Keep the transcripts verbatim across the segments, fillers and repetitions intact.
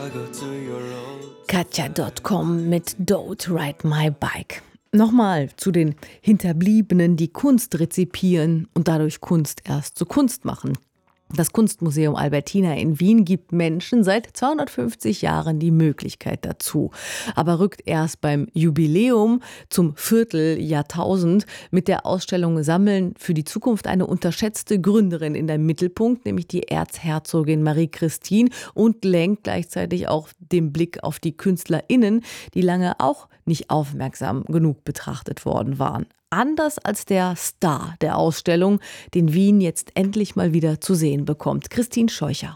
Katja Punkt com mit Don't Ride My Bike. Nochmal zu den Hinterbliebenen, die Kunst rezipieren und dadurch Kunst erst zu Kunst machen. Das Kunstmuseum Albertina in Wien gibt Menschen seit zweihundertfünfzig Jahren die Möglichkeit dazu, aber rückt erst beim Jubiläum zum Vierteljahrtausend mit der Ausstellung Sammeln für die Zukunft eine unterschätzte Gründerin in den Mittelpunkt, nämlich die Erzherzogin Marie-Christine, und lenkt gleichzeitig auch den Blick auf die KünstlerInnen, die lange auch nicht aufmerksam genug betrachtet worden waren. Anders als der Star der Ausstellung, den Wien jetzt endlich mal wieder zu sehen bekommt. Christine Scheucher.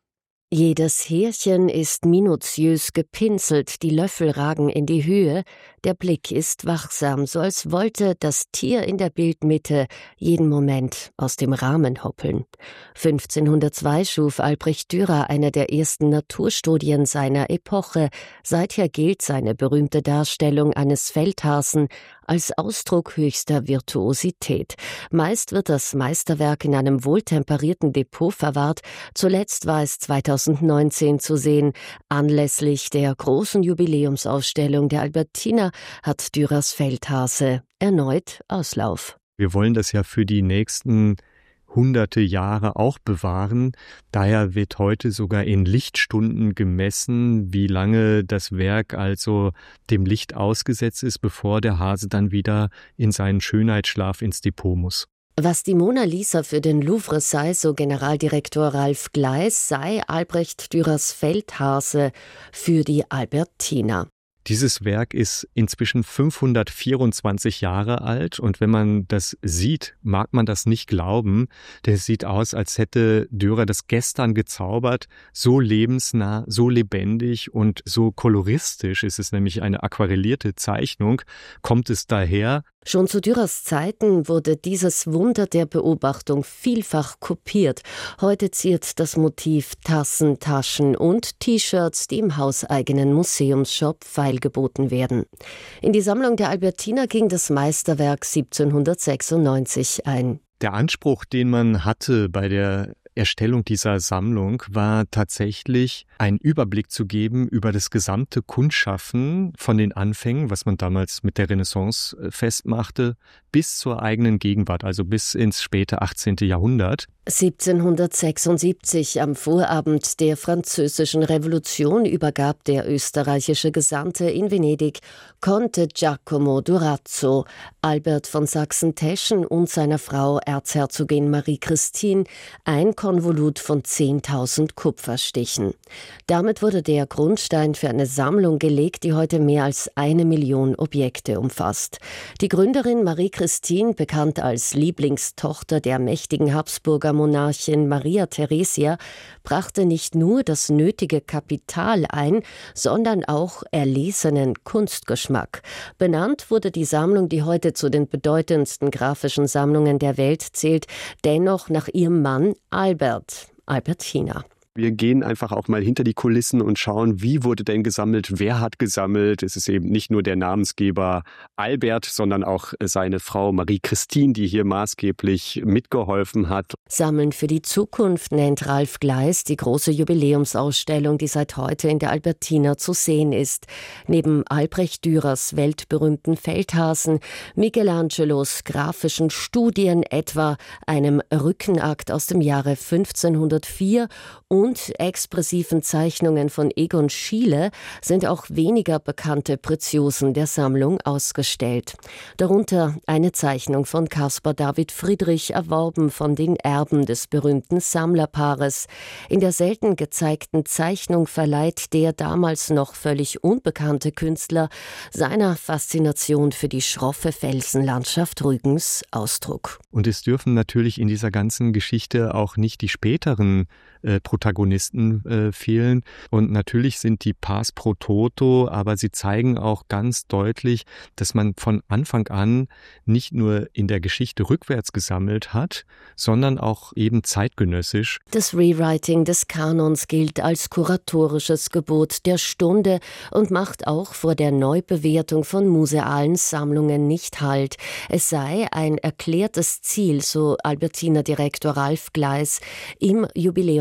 Jedes Härchen ist minutiös gepinselt, die Löffel ragen in die Höhe, der Blick ist wachsam, so als wollte das Tier in der Bildmitte jeden Moment aus dem Rahmen hoppeln. fünfzehnhundertzwei schuf Albrecht Dürer eine der ersten Naturstudien seiner Epoche. Seither gilt seine berühmte Darstellung eines Feldhasen als Ausdruck höchster Virtuosität. Meist wird das Meisterwerk in einem wohltemperierten Depot verwahrt. Zuletzt war es zweitausendneunzehn zu sehen. Anlässlich der großen Jubiläumsausstellung der Albertina hat Dürers Feldhase erneut Auslauf. Wir wollen das ja für die nächsten hunderte Jahre auch bewahren. Daher wird heute sogar in Lichtstunden gemessen, wie lange das Werk also dem Licht ausgesetzt ist, bevor der Hase dann wieder in seinen Schönheitsschlaf ins Depot muss. Was die Mona Lisa für den Louvre sei, so Generaldirektor Ralf Gleis, sei Albrecht Dürers Feldhase für die Albertina. Dieses Werk ist inzwischen fünfhundertvierundzwanzig Jahre alt und wenn man das sieht, mag man das nicht glauben, denn es sieht aus, als hätte Dürer das gestern gezaubert. So lebensnah, so lebendig und so koloristisch ist es, nämlich eine aquarellierte Zeichnung, kommt es daher. Schon zu Dürers Zeiten wurde dieses Wunder der Beobachtung vielfach kopiert. Heute ziert das Motiv Tassen, Taschen und T-Shirts, die im hauseigenen Museumsshop feilgeboten werden. In die Sammlung der Albertina ging das Meisterwerk siebzehnhundertsechsundneunzig ein. Der Anspruch, den man hatte bei der Erstellung dieser Sammlung, war tatsächlich einen Überblick zu geben über das gesamte Kunstschaffen von den Anfängen, was man damals mit der Renaissance festmachte, bis zur eigenen Gegenwart, also bis ins späte achtzehnte Jahrhundert. siebzehnhundertsechsundsiebzig, am Vorabend der Französischen Revolution, übergab der österreichische Gesandte in Venedig Conte Giacomo Durazzo Albert von Sachsen-Teschen und seiner Frau Erzherzogin Marie-Christine ein Konvolut von zehntausend Kupferstichen. Damit wurde der Grundstein für eine Sammlung gelegt, die heute mehr als eine Million Objekte umfasst. Die Gründerin Marie-Christine, bekannt als Lieblingstochter der mächtigen Habsburger Monarchin Maria Theresia, brachte nicht nur das nötige Kapital ein, sondern auch erlesenen Kunstgeschmack. Benannt wurde die Sammlung, die heute zu den bedeutendsten grafischen Sammlungen der Welt zählt, dennoch nach ihrem Mann Albert, Albertina. Wir gehen einfach auch mal hinter die Kulissen und schauen, wie wurde denn gesammelt, wer hat gesammelt. Es ist eben nicht nur der Namensgeber Albert, sondern auch seine Frau Marie-Christine, die hier maßgeblich mitgeholfen hat. Sammeln für die Zukunft nennt Ralf Gleis die große Jubiläumsausstellung, die seit heute in der Albertina zu sehen ist. Neben Albrecht Dürers weltberühmten Feldhasen, Michelangelos grafischen Studien etwa, einem Rückenakt aus dem Jahre fünfzehnhundertvier und und expressiven Zeichnungen von Egon Schiele sind auch weniger bekannte Preziosen der Sammlung ausgestellt. Darunter eine Zeichnung von Caspar David Friedrich, erworben von den Erben des berühmten Sammlerpaares. In der selten gezeigten Zeichnung verleiht der damals noch völlig unbekannte Künstler seiner Faszination für die schroffe Felsenlandschaft Rügens Ausdruck. Und es dürfen natürlich in dieser ganzen Geschichte auch nicht die späteren äh, Protagonisten äh, fehlen. Und natürlich sind die Pars pro Toto, aber sie zeigen auch ganz deutlich, dass man von Anfang an nicht nur in der Geschichte rückwärts gesammelt hat, sondern auch eben zeitgenössisch. Das Rewriting des Kanons gilt als kuratorisches Gebot der Stunde und macht auch vor der Neubewertung von musealen Sammlungen nicht Halt. Es sei ein erklärtes Ziel, so Albertina-Direktor Ralf Gleis, im Jubiläum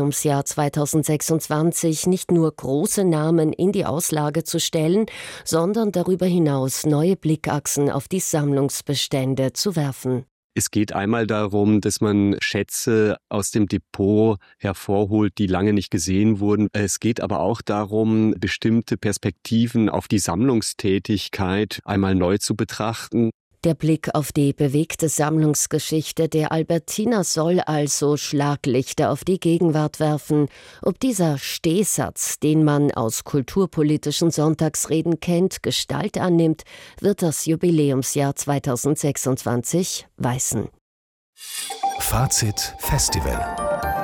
Jubiläumsjahr zweitausendsechsundzwanzig nicht nur große Namen in die Auslage zu stellen, sondern darüber hinaus neue Blickachsen auf die Sammlungsbestände zu werfen. Es geht einmal darum, dass man Schätze aus dem Depot hervorholt, die lange nicht gesehen wurden. Es geht aber auch darum, bestimmte Perspektiven auf die Sammlungstätigkeit einmal neu zu betrachten. Der Blick auf die bewegte Sammlungsgeschichte der Albertina soll also Schlaglichter auf die Gegenwart werfen. Ob dieser Stehsatz, den man aus kulturpolitischen Sonntagsreden kennt, Gestalt annimmt, wird das Jubiläumsjahr zweitausendsechsundzwanzig weisen. Fazit Festival.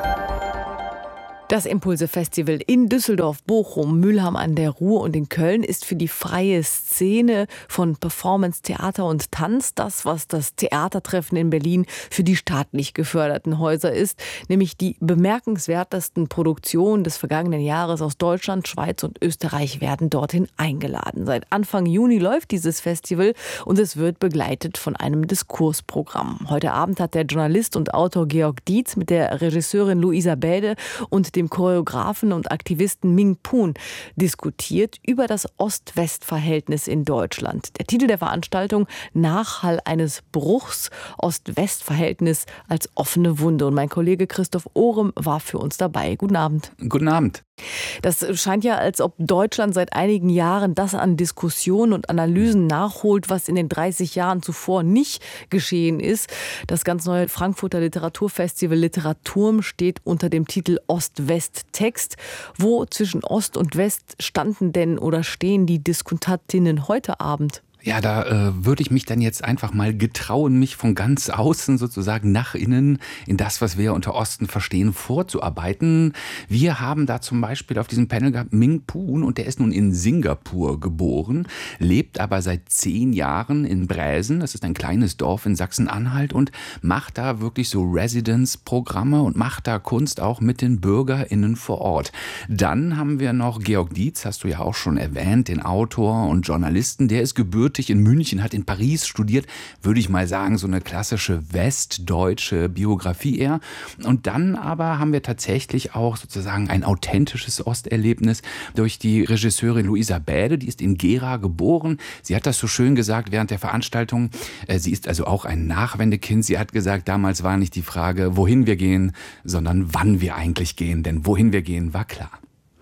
Das Impulse-Festival in Düsseldorf, Bochum, Mülheim an der Ruhr und in Köln ist für die freie Szene von Performance, Theater und Tanz das, was das Theatertreffen in Berlin für die staatlich geförderten Häuser ist, nämlich die bemerkenswertesten Produktionen des vergangenen Jahres aus Deutschland, Schweiz und Österreich werden dorthin eingeladen. Seit Anfang Juni läuft dieses Festival und es wird begleitet von einem Diskursprogramm. Heute Abend hat der Journalist und Autor Georg Dietz mit der Regisseurin Luisa Bäde und dem dem Choreografen und Aktivisten Ming Poon diskutiert über das Ost-West-Verhältnis in Deutschland. Der Titel der Veranstaltung: Nachhall eines Bruchs, Ost-West-Verhältnis als offene Wunde. Und mein Kollege Christoph Ohrem war für uns dabei. Guten Abend. Guten Abend. Das scheint ja, als ob Deutschland seit einigen Jahren das an Diskussionen und Analysen nachholt, was in den dreißig Jahren zuvor nicht geschehen ist. Das ganz neue Frankfurter Literaturfestival Literaturm steht unter dem Titel Ost-West-Text. Wo zwischen Ost und West standen denn oder stehen die Diskutantinnen heute Abend? Ja, da äh, würde ich mich dann jetzt einfach mal getrauen, mich von ganz außen sozusagen nach innen in das, was wir unter Osten verstehen, vorzuarbeiten. Wir haben da zum Beispiel auf diesem Panel gehabt Ming Poon, und der ist nun in Singapur geboren, lebt aber seit zehn Jahren in Bräsen, das ist ein kleines Dorf in Sachsen-Anhalt, und macht da wirklich so Residence-Programme und macht da Kunst auch mit den BürgerInnen vor Ort. Dann haben wir noch Georg Dietz, hast du ja auch schon erwähnt, den Autor und Journalisten, der ist gebürtig in München, hat in Paris studiert, würde ich mal sagen, so eine klassische westdeutsche Biografie eher. Und dann aber haben wir tatsächlich auch sozusagen ein authentisches Osterlebnis durch die Regisseurin Luisa Bäde, die ist in Gera geboren. Sie hat das so schön gesagt während der Veranstaltung. Sie ist also auch ein Nachwendekind. Sie hat gesagt, damals war nicht die Frage, wohin wir gehen, sondern wann wir eigentlich gehen. Denn wohin wir gehen, war klar.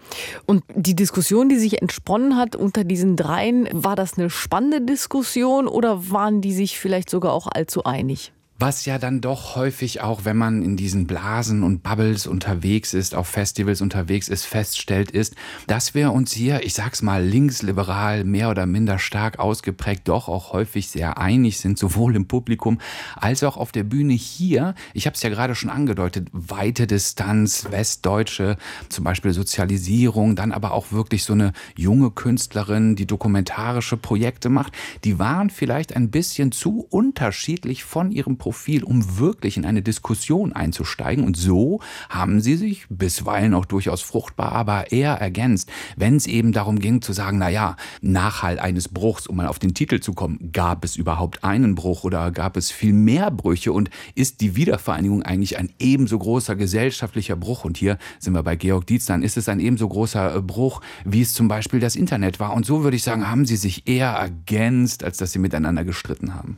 Und die Diskussion, die sich entsponnen hat unter diesen dreien, war das eine spannende Diskussion oder waren die sich vielleicht sogar auch allzu einig? Was ja dann doch häufig auch, wenn man in diesen Blasen und Bubbles unterwegs ist, auf Festivals unterwegs ist, feststellt, ist, dass wir uns hier, ich sag's mal, linksliberal, mehr oder minder stark ausgeprägt, doch auch häufig sehr einig sind, sowohl im Publikum als auch auf der Bühne hier. Ich habe es ja gerade schon angedeutet, weite Distanz, Westdeutsche, zum Beispiel Sozialisierung, dann aber auch wirklich so eine junge Künstlerin, die dokumentarische Projekte macht. Die waren vielleicht ein bisschen zu unterschiedlich von ihrem Profil, um wirklich in eine Diskussion einzusteigen. Und so haben sie sich bisweilen auch durchaus fruchtbar, aber eher ergänzt, wenn es eben darum ging zu sagen, naja, Nachhall eines Bruchs, um mal auf den Titel zu kommen, gab es überhaupt einen Bruch oder gab es viel mehr Brüche und ist die Wiedervereinigung eigentlich ein ebenso großer gesellschaftlicher Bruch? Und hier sind wir bei Georg Dietz, dann ist es ein ebenso großer Bruch, wie es zum Beispiel das Internet war. Und so würde ich sagen, haben sie sich eher ergänzt, als dass sie miteinander gestritten haben.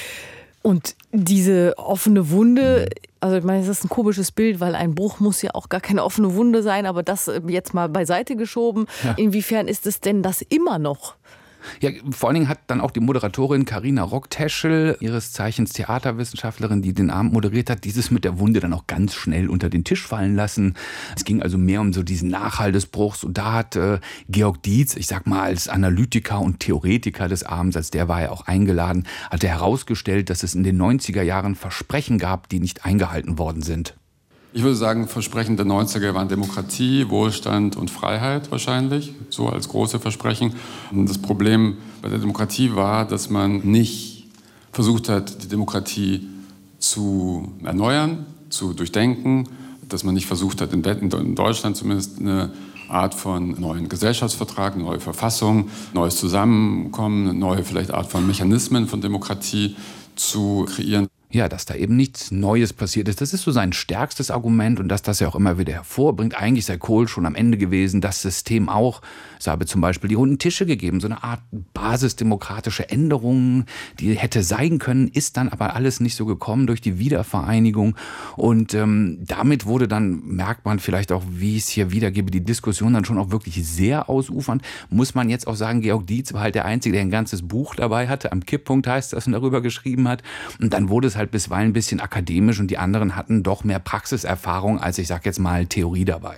Und diese offene Wunde, also ich meine, es ist ein komisches Bild, weil ein Bruch muss ja auch gar keine offene Wunde sein, aber das jetzt mal beiseite geschoben. Ja. Inwiefern ist es denn das immer noch? Ja, vor allen Dingen hat dann auch die Moderatorin Carina Rockteschel, ihres Zeichens Theaterwissenschaftlerin, die den Abend moderiert hat, dieses mit der Wunde dann auch ganz schnell unter den Tisch fallen lassen. Es ging also mehr um so diesen Nachhall des Bruchs. Und da hat äh, Georg Dietz, ich sag mal als Analytiker und Theoretiker des Abends, als der war er auch eingeladen, hat er herausgestellt, dass es in den neunziger Jahren Versprechen gab, die nicht eingehalten worden sind. Ich würde sagen, Versprechen der neunziger waren Demokratie, Wohlstand und Freiheit wahrscheinlich, so als große Versprechen. Und das Problem bei der Demokratie war, dass man nicht versucht hat, die Demokratie zu erneuern, zu durchdenken, dass man nicht versucht hat, in Deutschland zumindest eine Art von neuen Gesellschaftsvertrag, eine neue Verfassung, neues Zusammenkommen, eine neue vielleicht Art von Mechanismen von Demokratie zu kreieren. ja, dass da eben nichts Neues passiert ist. Das ist so sein stärkstes Argument und dass das ja auch immer wieder hervorbringt. Eigentlich sei Kohl schon am Ende gewesen, das System auch. Es habe zum Beispiel die runden Tische gegeben, so eine Art basisdemokratische Änderung, die hätte sein können, ist dann aber alles nicht so gekommen durch die Wiedervereinigung. Und ähm, damit wurde dann, merkt man vielleicht auch, wie ich es hier wiedergebe, die Diskussion dann schon auch wirklich sehr ausufernd. Muss man jetzt auch sagen, Georg Dietz war halt der Einzige, der ein ganzes Buch dabei hatte. Am Kipppunkt heißt das und darüber geschrieben hat. Und dann wurde es halt bisweilen ein bisschen akademisch und die anderen hatten doch mehr Praxiserfahrung als, ich sag jetzt mal, Theorie dabei.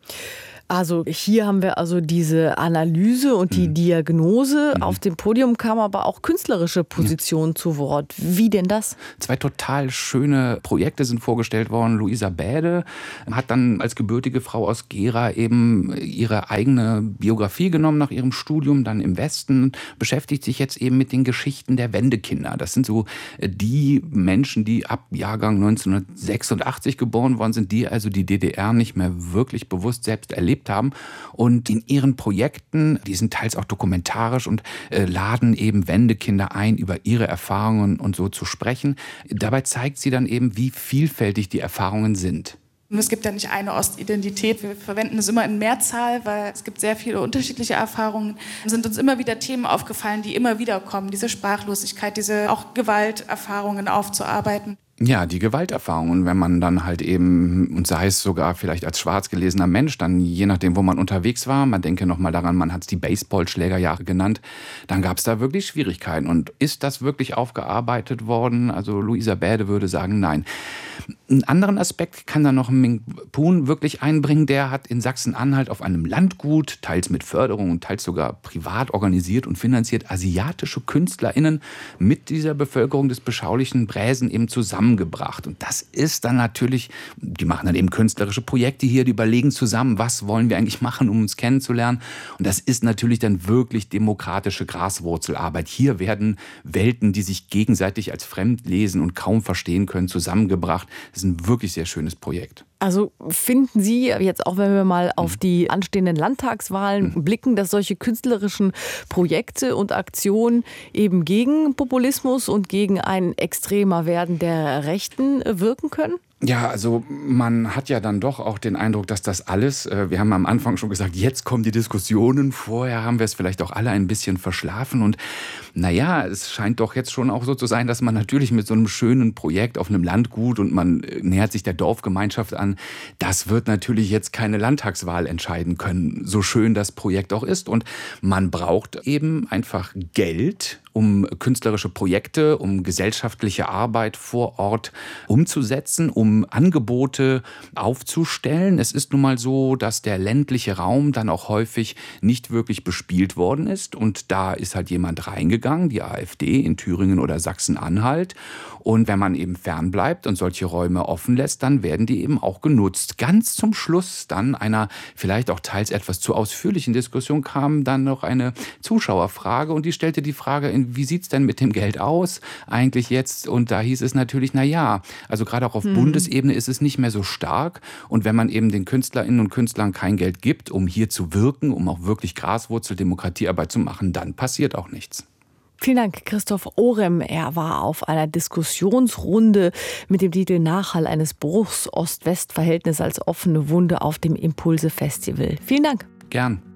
Also hier haben wir also diese Analyse und die mhm. Diagnose. Mhm. Auf dem Podium kamen aber auch künstlerische Positionen ja. zu Wort. Wie denn das? Zwei total schöne Projekte sind vorgestellt worden. Luisa Bäde hat dann als gebürtige Frau aus Gera eben ihre eigene Biografie genommen nach ihrem Studium, dann im Westen, beschäftigt sich jetzt eben mit den Geschichten der Wendekinder. Das sind so die Menschen, die ab Jahrgang neunzehnhundertsechsundachtzig geboren worden sind, die also die D D R nicht mehr wirklich bewusst selbst erlebt haben und in ihren Projekten, die sind teils auch dokumentarisch und äh, laden eben Wendekinder ein, über ihre Erfahrungen und so zu sprechen. Dabei zeigt sie dann eben, wie vielfältig die Erfahrungen sind. Es gibt ja nicht eine Ostidentität. Wir verwenden es immer in Mehrzahl, weil es gibt sehr viele unterschiedliche Erfahrungen. Es sind uns immer wieder Themen aufgefallen, die immer wieder kommen. Diese Sprachlosigkeit, diese auch Gewalterfahrungen aufzuarbeiten. Ja, die Gewalterfahrungen, wenn man dann halt eben, und sei es sogar vielleicht als schwarz gelesener Mensch, dann je nachdem, wo man unterwegs war, man denke nochmal daran, man hat es die Baseballschlägerjahre genannt, dann gab es da wirklich Schwierigkeiten. Und ist das wirklich aufgearbeitet worden? Also Luisa Bäde würde sagen, nein. Einen anderen Aspekt kann da noch Ming Poon wirklich einbringen. Der hat in Sachsen-Anhalt auf einem Landgut, teils mit Förderung und teils sogar privat organisiert und finanziert, asiatische KünstlerInnen mit dieser Bevölkerung des beschaulichen Bräsen eben zusammengebracht. Und das ist dann natürlich, die machen dann eben künstlerische Projekte hier, die überlegen zusammen, was wollen wir eigentlich machen, um uns kennenzulernen. Und das ist natürlich dann wirklich demokratische Graswurzelarbeit. Hier werden Welten, die sich gegenseitig als fremd lesen und kaum verstehen können, zusammengebracht. Das ist ein wirklich sehr schönes Projekt. Also finden Sie jetzt auch, wenn wir mal auf die anstehenden Landtagswahlen mhm. blicken, dass solche künstlerischen Projekte und Aktionen eben gegen Populismus und gegen ein extremer Werden der Rechten wirken können? Ja, also man hat ja dann doch auch den Eindruck, dass das alles, äh, wir haben am Anfang schon gesagt, jetzt kommen die Diskussionen, vorher haben wir es vielleicht auch alle ein bisschen verschlafen und naja, es scheint doch jetzt schon auch so zu sein, dass man natürlich mit so einem schönen Projekt auf einem Landgut und man nähert sich der Dorfgemeinschaft an, das wird natürlich jetzt keine Landtagswahl entscheiden können, so schön das Projekt auch ist und man braucht eben einfach Geld, um künstlerische Projekte, um gesellschaftliche Arbeit vor Ort umzusetzen, um Angebote aufzustellen. Es ist nun mal so, dass der ländliche Raum dann auch häufig nicht wirklich bespielt worden ist. Und da ist halt jemand reingegangen, die AfD in Thüringen oder Sachsen-Anhalt. Und wenn man eben fernbleibt und solche Räume offen lässt, dann werden die eben auch genutzt. Ganz zum Schluss dann einer vielleicht auch teils etwas zu ausführlichen Diskussion kam dann noch eine Zuschauerfrage und die stellte die Frage, wie sieht es denn mit dem Geld aus eigentlich jetzt? Und da hieß es natürlich, na ja, also gerade auch auf hm. Bundesebene ist es nicht mehr so stark. Und wenn man eben den KünstlerInnen und Künstlern kein Geld gibt, um hier zu wirken, um auch wirklich Graswurzel-Demokratiearbeit zu machen, dann passiert auch nichts. Vielen Dank, Christoph Orem. Er war auf einer Diskussionsrunde mit dem Titel Nachhall eines Bruchs, Ost-West-Verhältnis als offene Wunde auf dem Impulse-Festival. Vielen Dank. Gern.